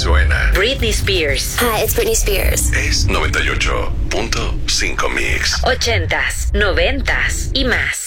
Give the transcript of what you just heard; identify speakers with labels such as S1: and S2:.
S1: suena.
S2: Britney Spears.
S3: Hi, it's Britney Spears.
S1: Es 98.5 Mix.
S2: 80s, 90s y más.